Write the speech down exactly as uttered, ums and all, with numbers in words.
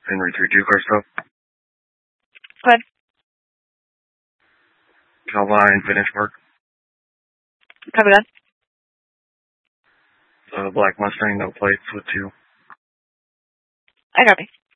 Henry three two car stop. Go ahead. Calvine, Finish Park. Copy that. Uh, black Mustang, no plates with two. I copy.